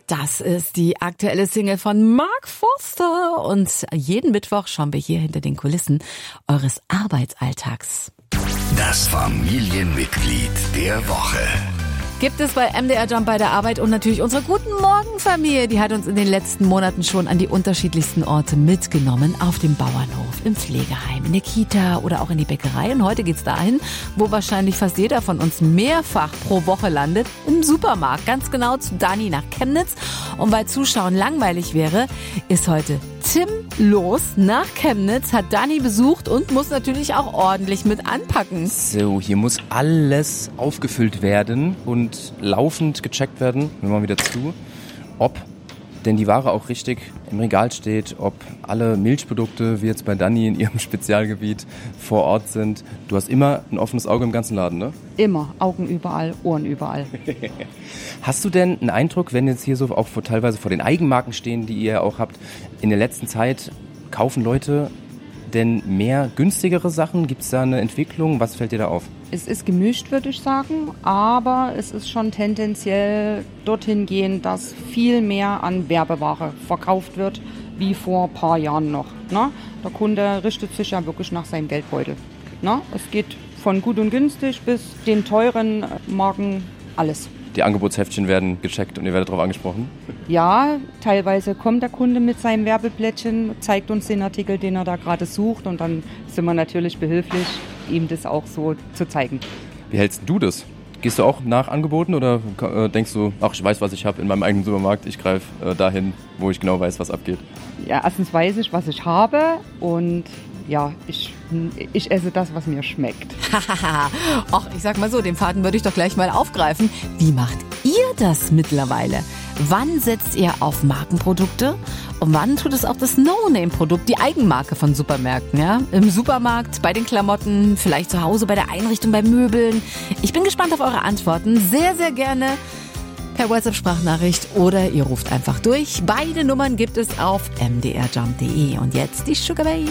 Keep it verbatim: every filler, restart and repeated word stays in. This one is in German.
Das ist die aktuelle Single von Mark Forster und jeden Mittwoch schauen wir hier hinter den Kulissen eures Arbeitsalltags. Das Familienmitglied der Woche. Gibt es bei M D R Jump bei der Arbeit und natürlich unsere Guten Morgen Familie. Die hat uns in den letzten Monaten schon an die unterschiedlichsten Orte mitgenommen. Auf dem Bauernhof, im Pflegeheim, in der Kita oder auch in die Bäckerei. Und heute geht's dahin, wo wahrscheinlich fast jeder von uns mehrfach pro Woche landet. Im Supermarkt. Ganz genau zu Dani nach Chemnitz. Und weil Zuschauen langweilig wäre, ist heute Tim los nach Chemnitz, hat Dani besucht und muss natürlich auch ordentlich mit anpacken. So, hier muss alles aufgefüllt werden und laufend gecheckt werden, wir machen wieder zu, ob denn die Ware auch richtig im Regal steht, ob alle Milchprodukte, wie jetzt bei Dani in ihrem Spezialgebiet, vor Ort sind. Du hast immer ein offenes Auge im ganzen Laden, ne? Immer. Augen überall, Ohren überall. Hast du denn einen Eindruck, wenn jetzt hier so auch vor, teilweise vor den Eigenmarken stehen, die ihr auch habt, in der letzten Zeit kaufen Leute denn mehr günstigere Sachen? Gibt es da eine Entwicklung? Was fällt dir da auf? Es ist gemischt, würde ich sagen, aber es ist schon tendenziell dorthin gehen, dass viel mehr an Werbeware verkauft wird, wie vor ein paar Jahren noch. Ne? Der Kunde richtet sich ja wirklich nach seinem Geldbeutel. Ne? Es geht von gut und günstig bis den teuren Marken, alles. Die Angebotsheftchen werden gecheckt und ihr werdet darauf angesprochen? Ja, teilweise kommt der Kunde mit seinem Werbeplättchen, zeigt uns den Artikel, den er da gerade sucht und dann sind wir natürlich behilflich, ihm das auch so zu zeigen. Wie hältst du das? Gehst du auch nach Angeboten oder äh, denkst du, ach, ich weiß, was ich habe in meinem eigenen Supermarkt, ich greife äh, dahin, wo ich genau weiß, was abgeht? Ja, erstens weiß ich, was ich habe und ja, ich, ich esse das, was mir schmeckt. Ach, ich sag mal so, den Faden würde ich doch gleich mal aufgreifen. Wie macht ihr das mittlerweile? Wann setzt ihr auf Markenprodukte? Und wann tut es auch das No-Name-Produkt, die Eigenmarke von Supermärkten? Ja? Im Supermarkt, bei den Klamotten, vielleicht zu Hause, bei der Einrichtung, bei Möbeln. Ich bin gespannt auf eure Antworten. Sehr, sehr gerne per WhatsApp-Sprachnachricht oder ihr ruft einfach durch. Beide Nummern gibt es auf m d r jump punkt d e. Und jetzt die Sugar Baby.